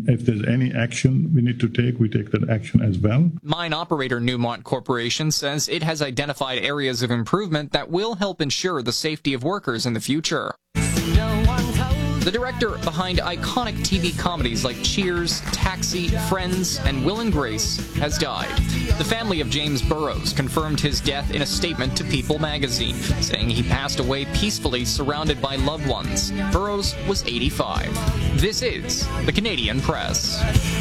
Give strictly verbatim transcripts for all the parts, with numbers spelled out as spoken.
And if there's any action we need to take, we take that action as well. Mine operator Newmont Corporation says it has identified areas of improvement that will help ensure the safety of workers in the future. The director behind iconic T V comedies like Cheers, Taxi, Friends, and Will and Grace has died. The family of James Burrows confirmed his death in a statement to People magazine, saying he passed away peacefully surrounded by loved ones. Burrows was eighty-five. This is the Canadian Press.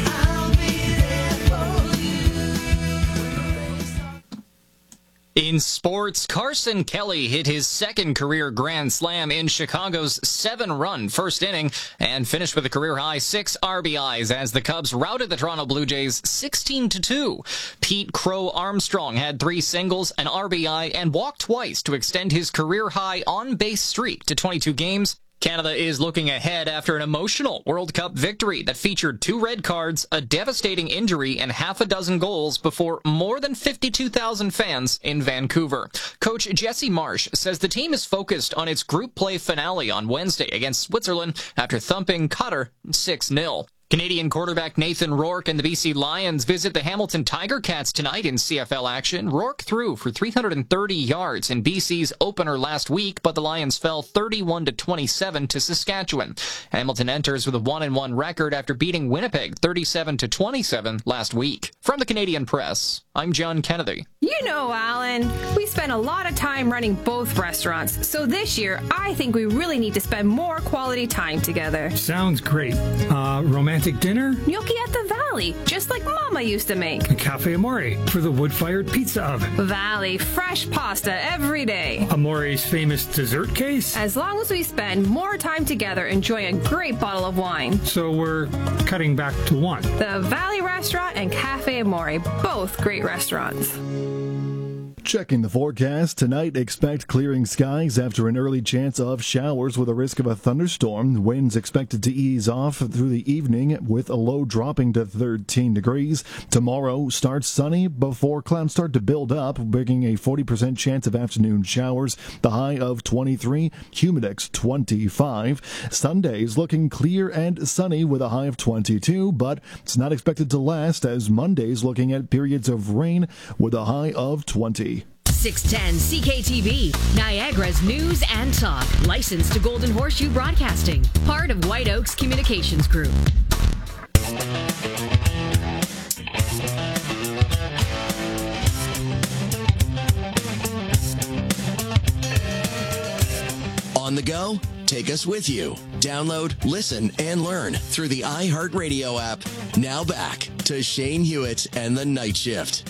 In sports, Carson Kelly hit his second career grand slam in Chicago's seven-run first inning and finished with a career-high six R B Is as the Cubs routed the Toronto Blue Jays sixteen to two. Pete Crow Armstrong had three singles, an R B I, and walked twice to extend his career-high on-base streak to twenty-two games. Canada is looking ahead after an emotional World Cup victory that featured two red cards, a devastating injury, and half a dozen goals before more than fifty-two thousand fans in Vancouver. Coach Jesse Marsh says the team is focused on its group play finale on Wednesday against Switzerland after thumping Qatar six nil. Canadian quarterback Nathan Rourke and the B C Lions visit the Hamilton Tiger Cats tonight in C F L action. Rourke threw for three hundred thirty yards in B C's opener last week, but the Lions fell thirty-one to twenty-seven to Saskatchewan. Hamilton enters with a one and one record after beating Winnipeg thirty-seven to twenty-seven last week. From the Canadian Press, I'm John Kennedy. You know, Alan, we spend a lot of time running both restaurants, so this year I think we really need to spend more quality time together. Sounds great. Uh, romantic dinner? Gnocchi at the Valley, just like Mama used to make. A Cafe Amore for the wood-fired pizza oven. Valley, fresh pasta every day. Amore's famous dessert case? As long as we spend more time together enjoying a great bottle of wine. So we're cutting back to one. The Valley Restaurant and Cafe Amore, both great restaurants. Checking the forecast, tonight expect clearing skies after an early chance of showers with a risk of a thunderstorm. Winds expected to ease off through the evening with a low dropping to thirteen degrees. Tomorrow starts sunny before clouds start to build up, bringing a forty percent chance of afternoon showers. The high of twenty-three, humidex twenty-five. Sunday's looking clear and sunny with a high of twenty-two, but it's not expected to last as Monday's looking at periods of rain with a high of twenty. six ten C K T V, Niagara's news and talk. Licensed to Golden Horseshoe Broadcasting. Part of White Oaks Communications Group. On the go? Take us with you. Download, listen, and learn through the iHeartRadio app. Now back to Shane Hewitt and the Night Shift.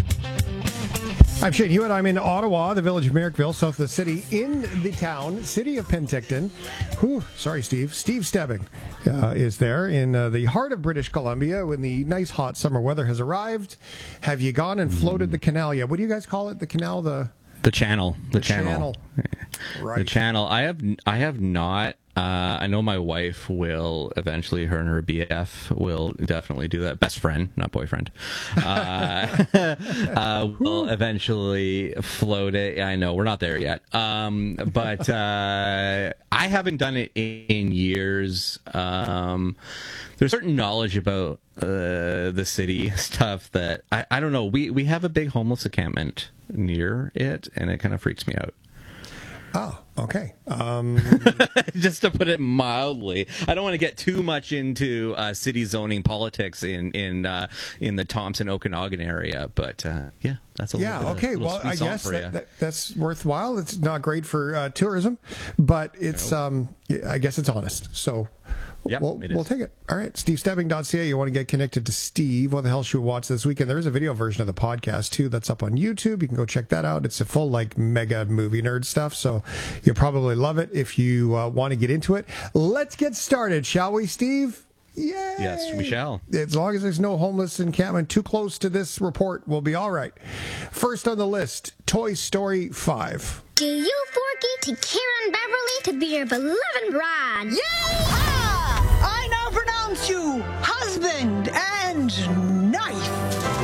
I'm Shane Hewitt. I'm in Ottawa, the village of Merrickville, south of the city, in the town, city of Penticton. Whew, sorry, Steve. Steve Stebbing uh, is there in uh, the heart of British Columbia when the nice hot summer weather has arrived. Have you gone and floated the canal yet? What do you guys call it? The canal? The the channel. The, the channel. channel. Right. The channel. I have. I have not. Uh, I know my wife will eventually, her and her B F will definitely do that. Best friend, not boyfriend. Uh, uh, will eventually float it. I know we're not there yet. Um, but uh, I haven't done it in, in years. Um, there's certain knowledge about uh, the city stuff that I, I don't know. We, we have a big homeless encampment near it, and it kind of freaks me out. Oh, okay. Um... Just to put it mildly, I don't want to get too much into uh, city zoning politics in in uh, in the Thompson Okanagan area, but uh, yeah, that's a yeah. little Okay, bit, well, I guess for that, that, that's worthwhile. It's not great for uh, tourism, but it's um, I guess it's honest. So. Yep, we'll, it we'll is. take it. All right. steve stebbing dot c a. You want to get connected to Steve. What the hell should we watch this weekend? There's a video version of the podcast, too, that's up on YouTube. You can go check that out. It's a full, like, mega movie nerd stuff, so you'll probably love it if you uh, want to get into it. Let's get started, shall we, Steve? Yay! Yes, we shall. As long as there's no homeless encampment too close to this report, we'll be all right. First on the list, Toy Story five. Do you, Forky, take Karen Beverly to be your beloved bride? Yeah! I now pronounce you husband and knife.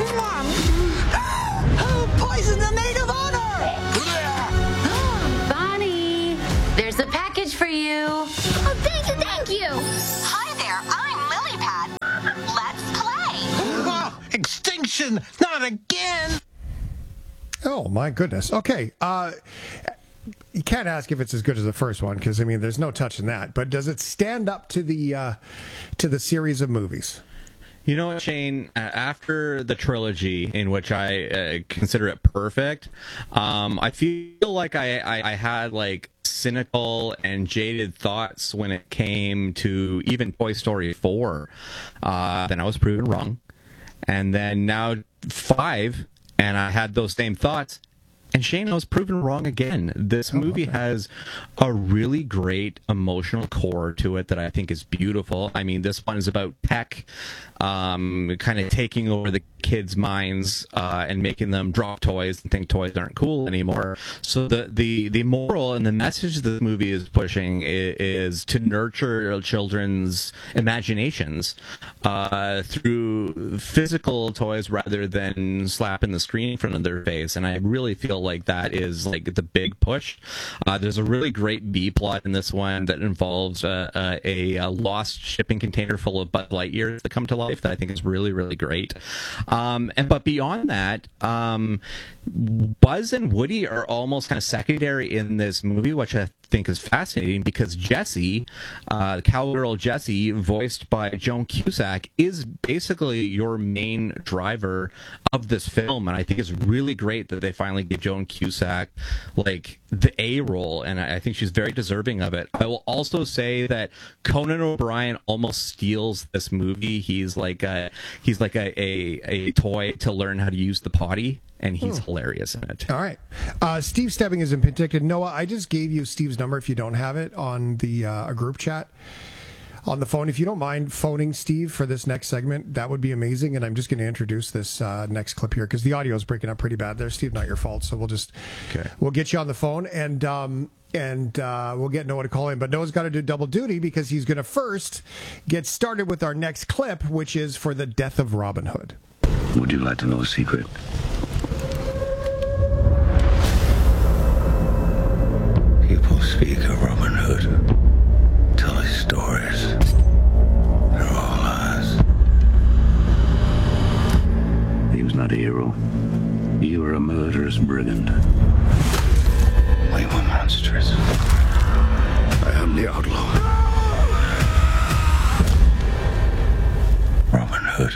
Poison the maid of honor! Bonnie, there's a package for you. Oh, thank you, thank you. Hi there, I'm Lily Pad. Redemption. Not again. Oh, my goodness. Okay. Uh, you can't ask if it's as good as the first one because, I mean, there's no touching that. But does it stand up to the uh, to the series of movies? You know what, Shane? After the trilogy, in which I uh, consider it perfect, um, I feel like I, I, I had like cynical and jaded thoughts when it came to even Toy Story four. Uh, then I was proven wrong, and then now five, and I had those same thoughts. And Shane, I was proven wrong again. This movie oh, okay. has a really great emotional core to it that I think is beautiful. I mean, this one is about tech um, kind of taking over the kids' minds uh, and making them drop toys and think toys aren't cool anymore. So the, the, the moral and the message the movie is pushing is, is to nurture children's imaginations uh, through physical toys rather than slapping the screen in front of their face. And I really feel like that is like the big push. Uh, there's a really great B plot in this one that involves uh, uh, a, a lost shipping container full of Buzz Lightyears that come to life that I think is really, really great. Um, and but beyond that, um, Buzz and Woody are almost kind of secondary in this movie, which I think is fascinating because Jessie, uh, cowgirl Jessie, voiced by Joan Cusack, is basically your main driver of this film, and I think it's really great that they finally give Joan Cusack like the A role, and I think she's very deserving of it. I will also say that Conan O'Brien almost steals this movie. He's like a he's like a a, a toy to learn how to use the potty. And he's hmm. hilarious in it. All right. Uh, Steve Stebbing is in Penticton. Noah, I just gave you Steve's number if you don't have it on the uh, group chat on the phone. If you don't mind phoning Steve for this next segment, that would be amazing. And I'm just going to introduce this uh, next clip here because the audio is breaking up pretty bad there. Steve, not your fault. So we'll just okay. we'll get you on the phone and um, and uh, we'll get Noah to call in. But Noah's got to do double duty because he's going to first get started with our next clip, which is for the death of Robin Hood. Would you like to know a secret? People speak of Robin Hood, tell his stories. They're all lies. He was not a hero. You were a murderous brigand. We were monsters. I am the outlaw. Robin Hood.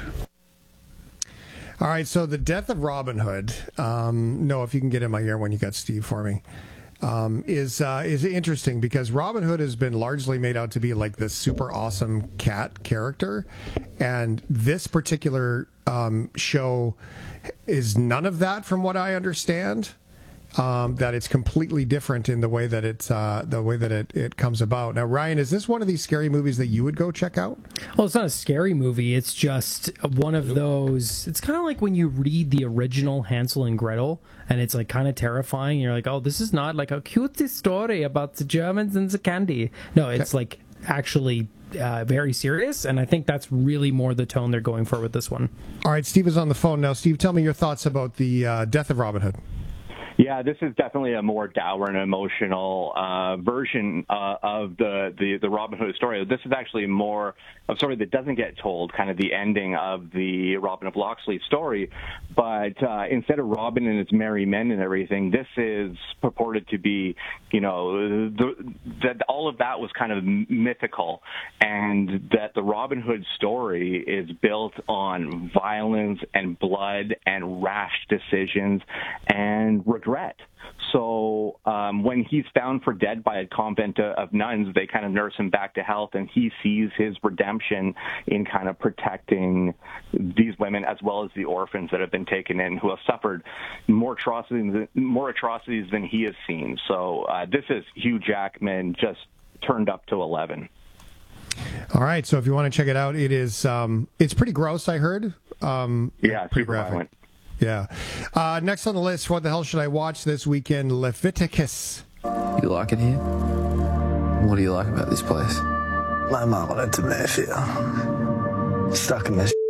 All right, so the death of Robin Hood. Um, no, if you can get in my ear when you got Steve for me. Um, is uh, is interesting because Robin Hood has been largely made out to be like this super awesome cat character, and this particular um, show is none of that, from what I understand. Um, that it's completely different in the way that it's uh, the way that it, it comes about. Now, Ryan, is this one of these scary movies that you would go check out? Well, it's not a scary movie. It's just one of those. It's kind of like when you read the original Hansel and Gretel, and it's like kind of terrifying. You're like, oh, this is not like a cute story about the Germans and the candy. No, it's okay. like actually uh, very serious, and I think that's really more the tone they're going for with this one. All right, Steve is on the phone now. Steve, tell me your thoughts about the uh, death of Robin Hood. Yeah, this is definitely a more dour and emotional uh, version uh, of the, the, the Robin Hood story. This is actually more a story that doesn't get told, kind of the ending of the Robin of Locksley story. But uh, instead of Robin and his merry men and everything, this is purported to be, you know, the, that all of that was kind of mythical, and that the Robin Hood story is built on violence and blood and rash decisions and regret. So um, when he's found for dead by a convent of nuns, they kind of nurse him back to health, and he sees his redemption in kind of protecting these women as well as the orphans that have been taken in, who have suffered more atrocities, more atrocities than he has seen. So uh, this is Hugh Jackman just turned up to eleven. All right, so if you want to check it out, it is um, it's pretty gross, I heard. Um, yeah, pretty super graphic. violent. Yeah. Uh, next on the list, what the hell should I watch this weekend? Leviticus. You like it here? What do you like about this place? My mom wanted to Mayfield. Stuck in this.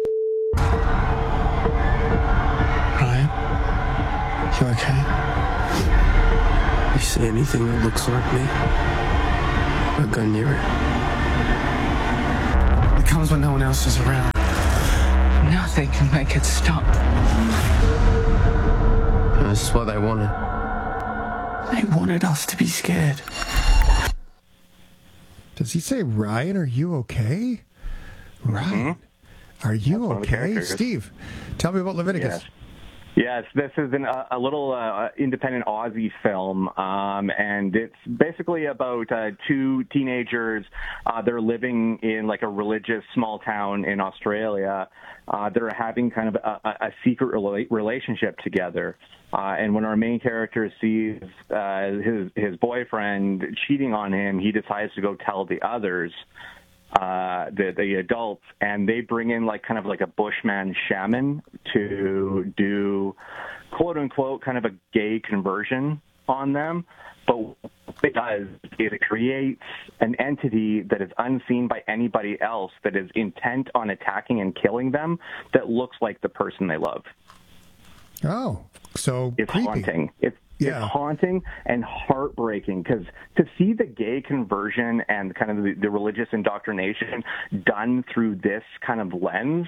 Ryan? You okay? You see anything that looks like me? Don't go near it. It comes when no one else is around. Now they can make it stop. This is what they wanted. They wanted us to be scared. Does he say, Ryan, are you okay? Ryan, Mm-hmm. are you That's one of the okay? characters. Steve, tell me about Leviticus. Yes. Yes, this is an, a, a little uh, independent Aussie film, um, and it's basically about uh, two teenagers. Uh, they're living in like a religious small town in Australia. Uh, they're having kind of a, a secret rela- relationship together. Uh, and when our main character sees uh, his his boyfriend cheating on him, he decides to go tell the others. Uh, the, the adults, and they bring in like kind of like a Bushman shaman to do quote unquote kind of a gay conversion on them. But what it does is it creates an entity that is unseen by anybody else that is intent on attacking and killing them that looks like the person they love. Oh, so it's creepy. haunting. It's Yeah. It's haunting and heartbreaking because to see the gay conversion and kind of the, the religious indoctrination done through this kind of lens,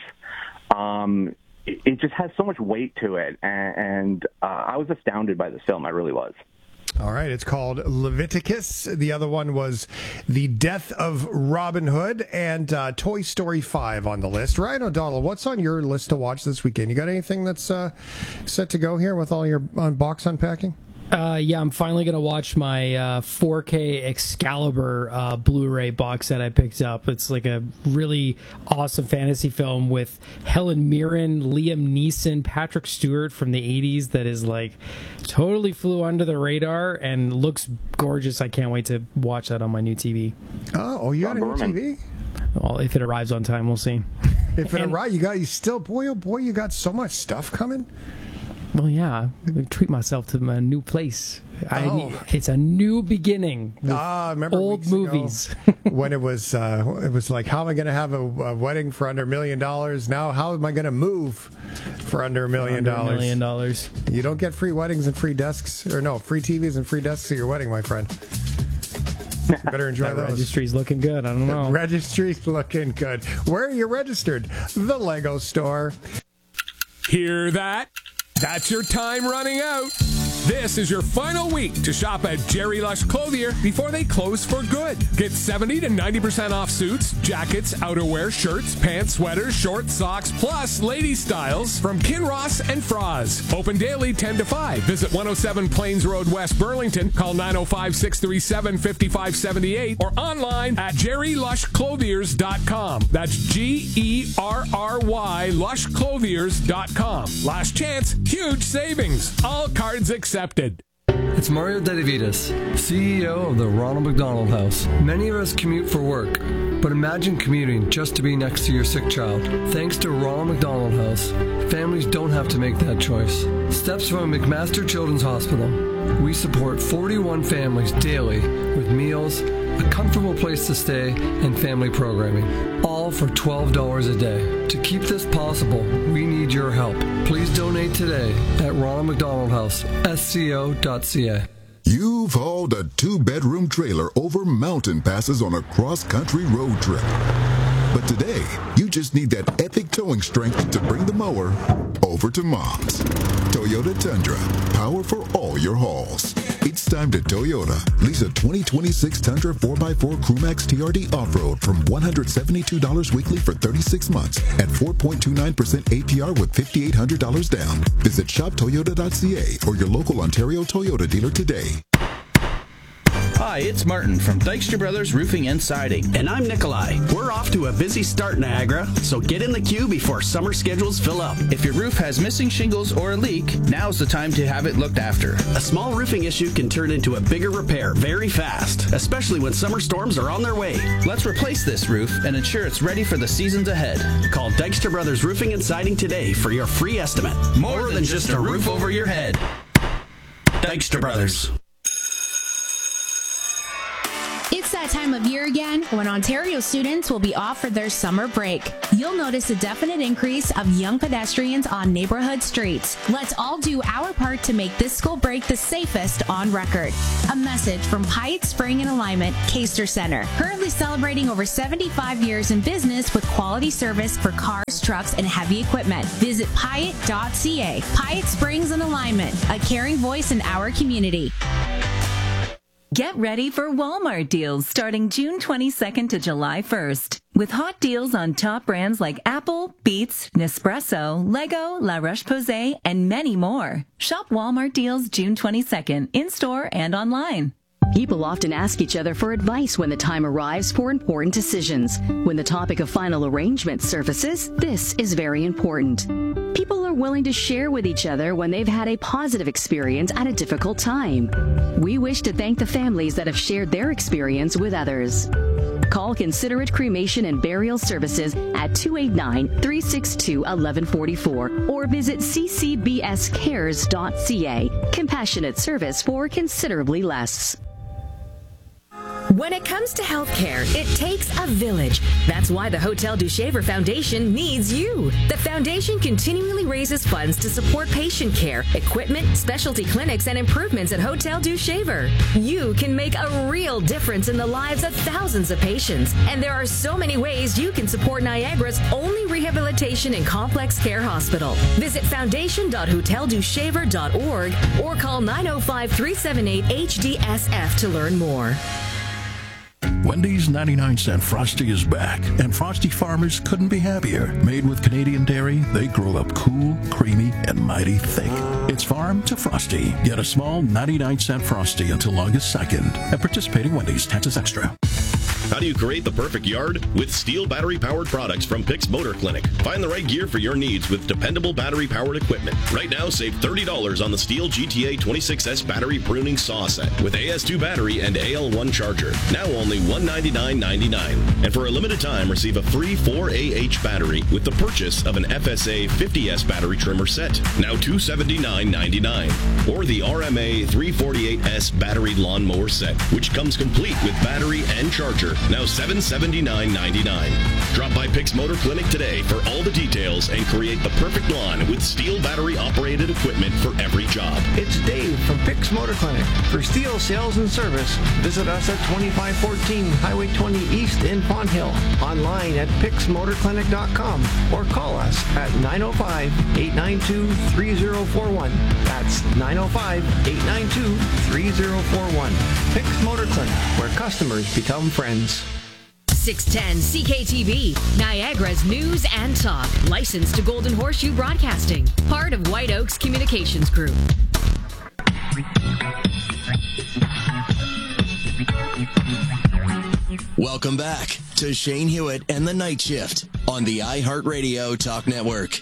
um, it, it just has so much weight to it. And, and uh, I was astounded by this film. I really was. All right, it's called Leviticus. The other one was The Death of Robin Hood and uh, Toy Story five on the list. Ryan O'Donnell, what's on your list to watch this weekend? You got anything that's uh, set to go here with all your uh, box unpacking? Uh, yeah, I'm finally going to watch my uh, four K Excalibur uh, Blu-ray box set I picked up. It's like a really awesome fantasy film with Helen Mirren, Liam Neeson, Patrick Stewart from the eighties that is like totally flew under the radar and looks gorgeous. I can't wait to watch that on my new T V. Oh, oh you got a new T V? Well, if it arrives on time, we'll see. If it arrives, you got you still, boy, oh boy, you got so much stuff coming. Well, yeah, I treat myself to my new place. I Oh. need, it's a new beginning. With Ah, remember old weeks ago movies. when it was uh, it was like, how am I going to have a, a wedding for under a million dollars? Now, how am I going to move for under a million Under a dollars? million dollars. You don't get free weddings and free desks, or no, free T Vs and free desks at your wedding, my friend. You better enjoy That those. registry's looking good. I don't know. Registry's looking good. Where are you registered? The Lego Store. Hear that? That's your time running out. This is your final week to shop at Jerry Lush Clothier before they close for good. Get seventy to ninety percent off suits, jackets, outerwear, shirts, pants, sweaters, shorts, socks, plus lady styles from Kinross and Froz. Open daily ten to five. Visit one oh seven Plains Road, West Burlington. Call nine oh five, six three seven, five five seven eight or online at jerry lush clothiers dot com. That's G E R R Y lush clothiers dot com. Last chance, huge savings. All cards accepted. It's Mario Dedivitas, C E O of the Ronald McDonald House. Many of us commute for work, but imagine commuting just to be next to your sick child. Thanks to Ronald McDonald House, families don't have to make that choice. Steps from McMaster Children's Hospital. We support forty-one families daily with meals, a comfortable place to stay, and family programming, all for twelve dollars a day. To keep this possible, we need your help. Please donate today at Ronald McDonald House, S C O dot C A. You've hauled a two-bedroom trailer over mountain passes on a cross-country road trip. But today, you just need that epic towing strength to bring the mower over to Mom's. Toyota Tundra, power for all your hauls. It's time to Toyota. Lease a twenty twenty-six Tundra four by four Crewmax T R D Off-Road from one hundred seventy-two dollars weekly for thirty-six months at four point two nine percent A P R with five thousand eight hundred dollars down. Visit shop toyota dot c a or your local Ontario Toyota dealer today. Hi, it's Martin from Dykstra Brothers Roofing and Siding. And I'm Nikolai. We're off to a busy start, Niagara, so get in the queue before summer schedules fill up. If your roof has missing shingles or a leak, now's the time to have it looked after. A small roofing issue can turn into a bigger repair very fast, especially when summer storms are on their way. Let's replace this roof and ensure it's ready for the seasons ahead. Call Dykstra Brothers Roofing and Siding today for your free estimate. More, More than, than just a roof over your head. Dykstra Brothers. It's that that time of year again when Ontario students will be off for their summer break. You'll notice a definite increase of young pedestrians on neighborhood streets. Let's all do our part to make this school break the safest on record. A message from Pyatt Spring and Alignment, Caster Center. Currently celebrating over seventy-five years in business with quality service for cars, trucks, and heavy equipment. Visit Pyatt dot c a. Pyatt Springs and Alignment, a caring voice in our community. Get ready for Walmart deals starting June twenty-second to July first. With hot deals on top brands like Apple, Beats, Nespresso, Lego, La Roche-Posay, and many more. Shop Walmart deals June twenty-second in-store and online. People often ask each other for advice when the time arrives for important decisions. When the topic of final arrangement surfaces, this is very important. People are willing to share with each other when they've had a positive experience at a difficult time. We wish to thank the families that have shared their experience with others. Call Considerate Cremation and Burial Services at two eight nine, three six two, one one four four or visit c c b s cares dot c a. Compassionate service for considerably less. When it comes to healthcare, it takes a village. That's why the Hotel du Shaver Foundation needs you. The foundation continually raises funds to support patient care, equipment, specialty clinics, and improvements at Hotel du Shaver. You can make a real difference in the lives of thousands of patients, and there are so many ways you can support Niagara's only rehabilitation and complex care hospital. Visit foundation dot hotel du shaver dot org or call nine oh five, three seven eight, H D S F to learn more. Wendy's ninety-nine cent Frosty is back, and Frosty farmers couldn't be happier. Made with Canadian dairy, they grow up cool, creamy, and mighty thick. It's farm to Frosty. Get a small ninety-nine cent Frosty until August second at participating Wendy's. Taxes extra. How do you create the perfect yard? With steel battery-powered products from Pix Motor Clinic. Find the right gear for your needs with dependable battery-powered equipment. Right now, save thirty dollars on the Steel G T A twenty-six S battery pruning saw set with A S two battery and A L one charger. Now only one hundred ninety-nine ninety-nine. And for a limited time, receive a free four A H battery with the purchase of an F S A fifty S battery trimmer set. Now two hundred seventy-nine ninety-nine. Or the R M A three forty-eight S battery lawnmower set, which comes complete with battery and charger. Now seven hundred seventy-nine ninety-nine. Drop by Pix Motor Clinic today for all the details and create the perfect lawn with steel battery-operated equipment for every job. It's Dave from Pix Motor Clinic. For steel sales and service, visit us at twenty-five fourteen Highway twenty East in Fonthill. Online at pix motor clinic dot com or call us at nine oh five, eight nine two, three oh four one. That's nine oh five, eight nine two, three oh four one. Pix Motor Clinic, where customers become friends. six ten C K T V, Niagara's news and talk. Licensed to Golden Horseshoe Broadcasting. Part of White Oaks Communications Group. Welcome back to Shane Hewitt and the Night Shift on the iHeartRadio Talk Network.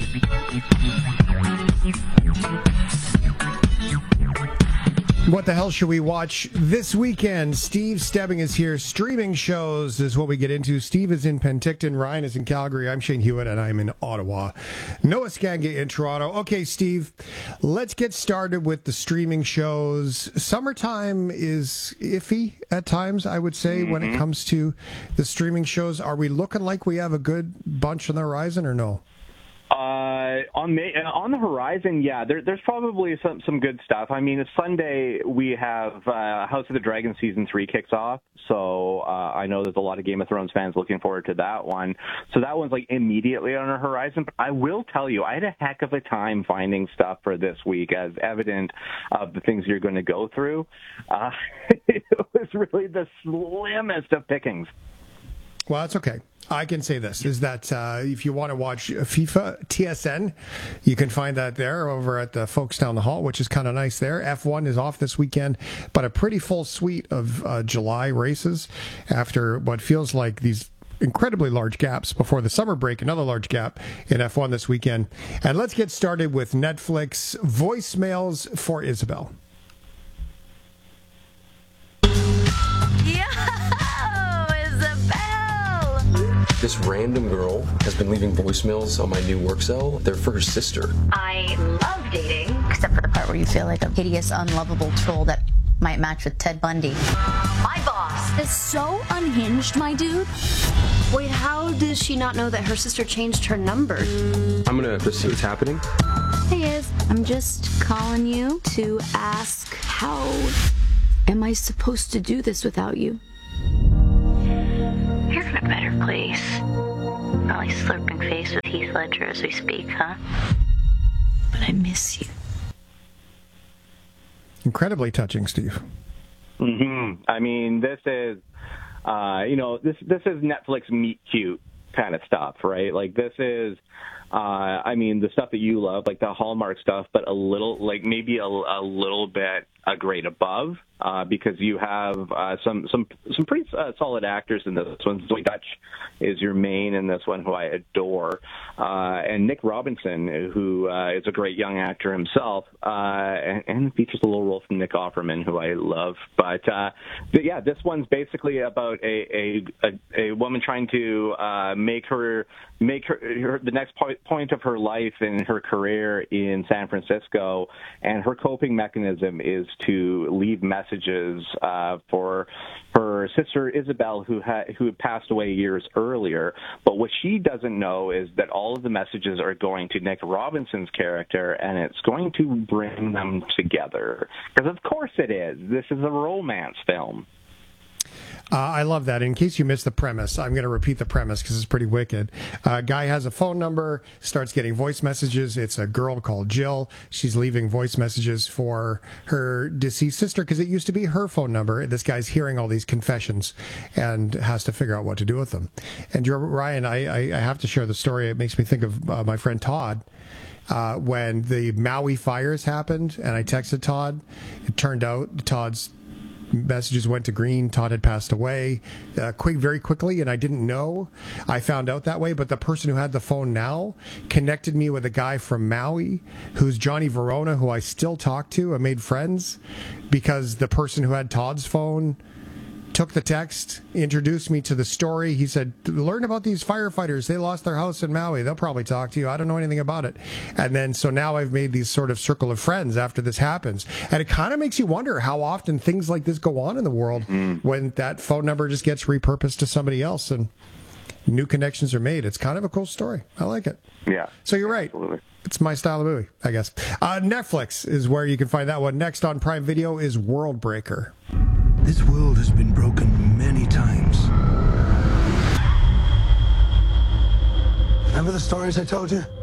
What the hell should we watch this weekend? Steve Stebbing is here. Streaming shows is what we get into. Steve is in Penticton. Ryan is in Calgary. I'm Shane Hewitt, and I'm in Ottawa. Noah Skanga in Toronto. Okay, Steve, let's get started with the streaming shows. Summertime is iffy at times, I would say, mm-hmm. when it comes to the streaming shows. Are we looking like we have a good bunch on the horizon or no? Uh, on May, on the horizon, yeah, there, there's probably some, some good stuff. I mean, Sunday we have uh, House of the Dragon season three kicks off, so uh, I know there's a lot of Game of Thrones fans looking forward to that one. So that one's like immediately on our horizon. But I will tell you, I had a heck of a time finding stuff for this week, as evident of the things you're going to go through. Uh, it was really the slimmest of pickings. Well, that's okay. I can say this, is that uh, if you want to watch FIFA T S N, you can find that there over at the folks down the hall, which is kind of nice there. F one is off this weekend, but a pretty full suite of uh, July races after what feels like these incredibly large gaps before the summer break, another large gap in F one this weekend. And let's get started with Netflix voicemails for Isabel. This random girl has been leaving voicemails on my new work cell. They're for her sister. I love dating, except for the part where you feel like a hideous, unlovable troll that might match with Ted Bundy. My boss is so unhinged, my dude. Wait, how does she not know that her sister changed her number? I'm gonna just see what's happening. Hey, Iz, I'm just calling you to ask how am I supposed to do this without you? You're in a better place. Probably slurping face with Heath Ledger as we speak, huh? But I miss you. Incredibly touching, Steve. Mm-hmm. I mean, this is, uh, you know, this this is Netflix meet cute kind of stuff, right? Like this is, uh, I mean, the stuff that you love, like the Hallmark stuff, but a little, like maybe a, a little bit a grade above, uh, because you have uh, some some some pretty uh, solid actors in this one. Zoe Dutch is your main in this one, who I adore, uh, and Nick Robinson, who uh, is a great young actor himself, uh, and, and features a little role from Nick Offerman, who I love. But, uh, but yeah, this one's basically about a a, a, a woman trying to uh, make her make her, her the next point, point of her life in her career in San Francisco, and her coping mechanism is to leave messages uh, for her sister Isabel, who had who had passed away years earlier. But what she doesn't know is that all of the messages are going to Nick Robinson's character, and it's going to bring them together. Because of course it is. This is a romance film. Uh, I love that. In case you missed the premise, I'm going to repeat the premise because it's pretty wicked. Uh, guy has a phone number, starts getting voice messages. It's a girl called Jill. She's leaving voice messages for her deceased sister because it used to be her phone number. This guy's hearing all these confessions and has to figure out what to do with them. And Ryan, I, I, I have to share the story. It makes me think of uh, my friend Todd. Uh, when the Maui fires happened and I texted Todd, it turned out Todd's messages went to green. Todd had passed away uh, quick, very quickly, and I didn't know. I found out that way, but the person who had the phone now connected me with a guy from Maui who's Johnny Verona, who I still talk to. I made friends because the person who had Todd's phone took the text, introduced me to the story. He said, learn about these firefighters. They lost their house in Maui. They'll probably talk to you. I don't know anything about it. And then, so now I've made these sort of circle of friends after this happens. And it kind of makes you wonder how often things like this go on in the world mm. when that phone number just gets repurposed to somebody else and new connections are made. It's kind of a cool story. I like it. Yeah. So you're right. Absolutely. It's my style of movie, I guess. Uh, Netflix is where you can find that one. Next on Prime Video is World Breaker. This world has been broken many times. Remember the stories I told you?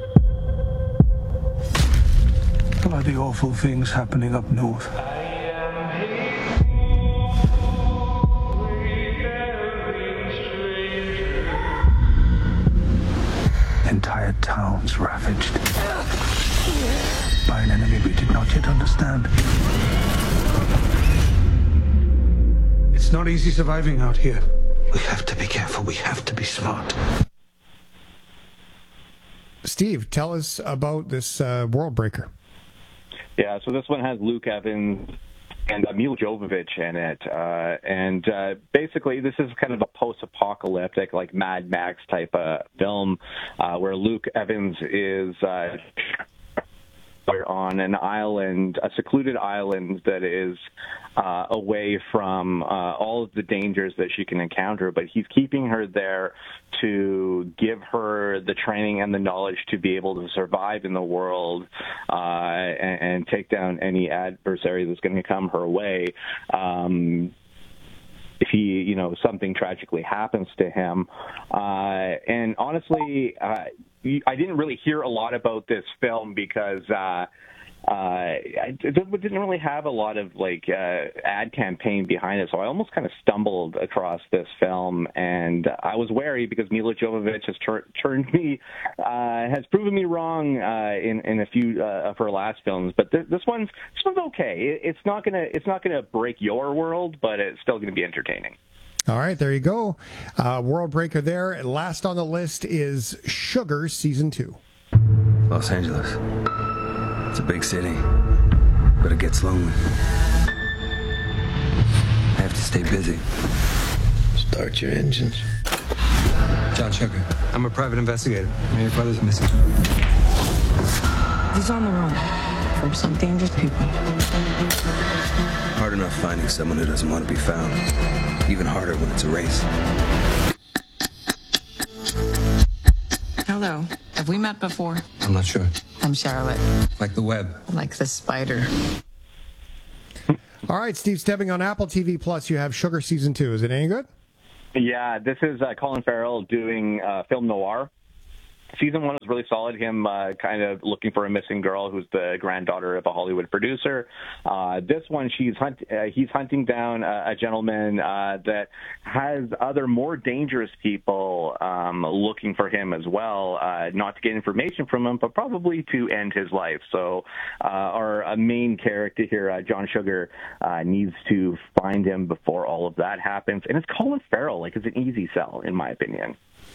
About the awful things happening up north. Entire towns ravaged by an enemy we did not yet understand. It's not easy surviving out here. We have to be careful. We have to be smart. Steve, tell us about this uh, World Breaker. Yeah, so this one has Luke Evans and uh, Mila Jovovich in it. Uh, and uh, basically, this is kind of a post-apocalyptic, like Mad Max type of film uh, where Luke Evans is uh, on an island, a secluded island that is uh, away from uh, all of the dangers that she can encounter, but he's keeping her there to give her the training and the knowledge to be able to survive in the world uh, and, and take down any adversary that's going to come her way. Um, if he, you know, something tragically happens to him. Uh, and honestly, uh, I didn't really hear a lot about this film because uh, uh, it didn't really have a lot of like uh, ad campaign behind it. So I almost kind of stumbled across this film, and I was wary because Mila Jovovich has tur- turned me, uh, has proven me wrong uh, in in a few uh, of her last films. But th- this one's this one's okay. It, it's not gonna it's not gonna break your world, but it's still gonna be entertaining. All right, there you go. Uh, World Breaker there. Last on the list is Sugar Season two. Los Angeles. It's a big city, but it gets lonely. I have to stay busy. Start your engines. John Sugar. I'm a private investigator. Your brother's missing. He's on the run from some dangerous people. Hard enough finding someone who doesn't want to be found. even harder when it's a race. Hello. Have we met before? I'm not sure. I'm Charlotte. Like the web. Like the spider. All right, Steve Stebbing on Apple T V Plus. You have Sugar Season two. Is it any good? Yeah, this is uh, Colin Farrell doing uh, film noir. Season one was really solid. Him uh, kind of looking for a missing girl who's the granddaughter of a Hollywood producer. Uh, this one, she's hunt- uh, he's hunting down a, a gentleman uh, that has other more dangerous people um, looking for him as well, uh, not to get information from him, but probably to end his life. So uh, our uh, main character here, uh, John Sugar, uh, needs to find him before all of that happens. And it's Colin Farrell. Like, it's an easy sell, in my opinion.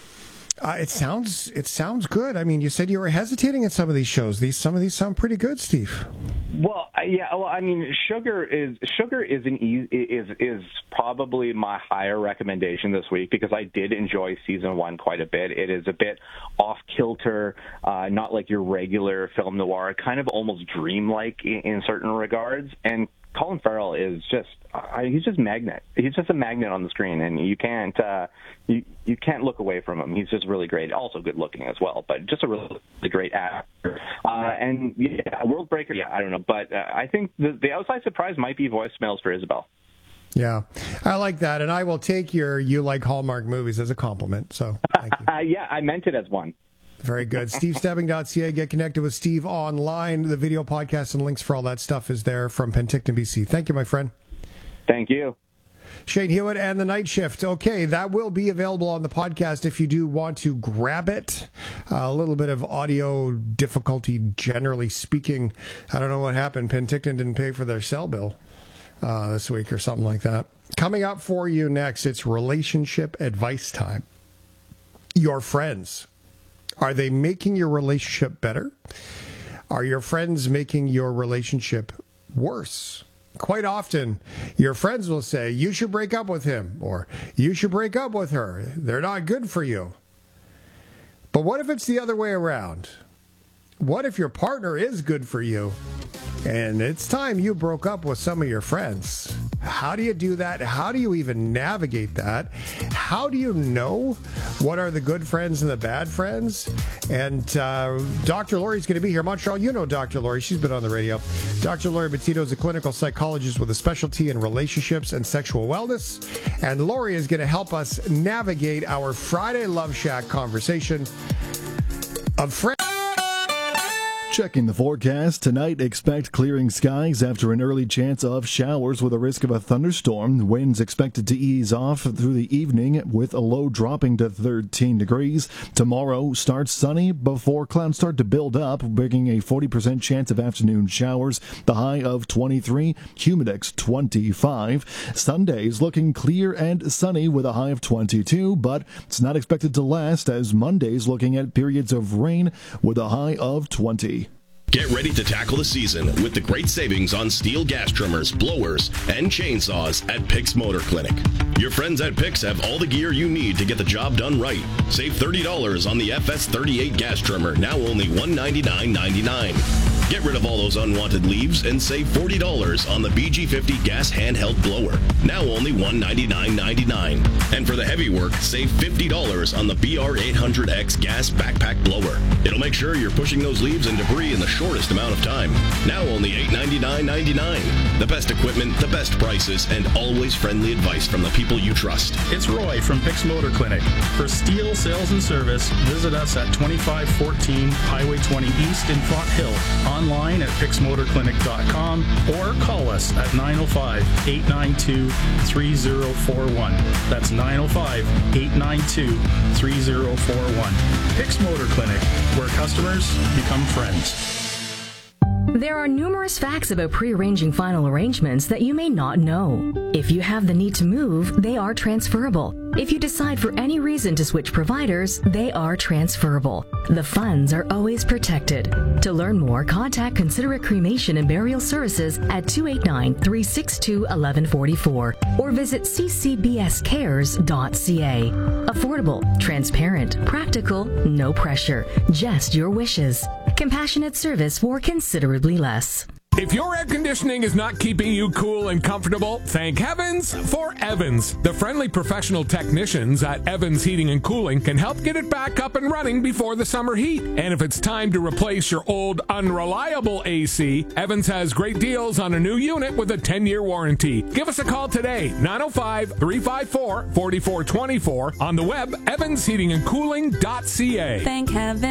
Uh, it sounds it sounds good. I mean, you said you were hesitating at some of these shows. These some of these sound pretty good, Steve. Well, yeah. Well, I mean, Sugar is Sugar is an e- is is probably my higher recommendation this week because I did enjoy season one quite a bit. It is a bit off kilter, uh, not like your regular film noir, kind of almost dreamlike in, in certain regards. And Colin Farrell is just uh, he's just magnet. He's just a magnet on the screen, and you can't uh, you you can't look away from him. He's just really great. Also good looking as well, but just a really, really great actor. Uh, and yeah, World Breaker. Yeah, I don't know, but uh, I think the, the outside surprise might be voicemails for Isabel. Yeah, I like that, and I will take your you like Hallmark movies as a compliment. So thank you. uh, yeah, I meant it as one. Very good. Steve Stebbing dot C A. Get connected with Steve online. The video podcast and links for all that stuff is there from Penticton, B C. Thank you, my friend. Thank you. Shane Hewitt and the Night Shift. Okay, that will be available on the podcast if you do want to grab it. Uh, a little bit of audio difficulty, generally speaking. I don't know what happened. Penticton didn't pay for their cell bill uh, this week or something like that. Coming up for you next, it's relationship advice time. Your friends. Are they making your relationship better? Are your friends making your relationship worse? Quite often, your friends will say, you should break up with him, or you should break up with her. They're not good for you. But what if it's the other way around? What if your partner is good for you, and it's time you broke up with some of your friends? How do you do that? How do you even navigate that? How do you know what are the good friends and the bad friends? And uh, Doctor Lori's going to be here. Montreal, you know Doctor Lori. She's been on the radio. Doctor Lori Bettito is a clinical psychologist with a specialty in relationships and sexual wellness. And Lori is going to help us navigate our Friday Love Shack conversation of friends. Checking the forecast. Tonight, expect clearing skies after an early chance of showers with a risk of a thunderstorm. Winds expected to ease off through the evening with a low dropping to thirteen degrees. Tomorrow starts sunny before clouds start to build up, bringing a forty percent chance of afternoon showers. The high of twenty-three, humidex twenty-five. Sunday is looking clear and sunny with a high of twenty-two, but it's not expected to last as Monday's looking at periods of rain with a high of twenty. Get ready to tackle the season with the great savings on steel gas trimmers, blowers, and chainsaws at Pix Motor Clinic. Your friends at Pix have all the gear you need to get the job done right. Save thirty dollars on the F S thirty-eight gas trimmer, now only one hundred ninety-nine ninety-nine. Get rid of all those unwanted leaves and save forty dollars on the B G fifty gas handheld blower, now only one hundred ninety-nine ninety-nine. And for the heavy work, save fifty dollars on the B R eight hundred X gas backpack blower. It'll make sure you're pushing those leaves and debris in the shortest amount of time, now only eight hundred ninety-nine ninety-nine. The best equipment, the best prices, and always friendly advice from the people you trust. It's Roy from Pix Motor Clinic. For steel sales and service, visit us at twenty-five fourteen Highway twenty East in Font Hill, online at pix motor clinic dot com, or call us at nine oh five, eight nine two, three oh four one. That's nine oh five, eight nine two, three oh four one. Pix Motor Clinic, where customers become friends. There are numerous facts about pre-arranging final arrangements that you may not know. If you have the need to move, they are transferable. If you decide for any reason to switch providers, they are transferable. The funds are always protected. To learn more, contact Considerate Cremation and Burial Services at two eight nine, three six two, one one four four or visit c c b s cares dot c a. Affordable, transparent, practical, no pressure, just your wishes. Compassionate service for considerably less. If your air conditioning is not keeping you cool and comfortable, thank heavens for Evans. The friendly professional technicians at Evans Heating and Cooling can help get it back up and running before the summer heat. And if it's time to replace your old unreliable A C, Evans has great deals on a new unit with a ten-year warranty. Give us a call today, nine oh five, three five four, four four two four, on the web, evans heating and cooling dot c a. Thank heaven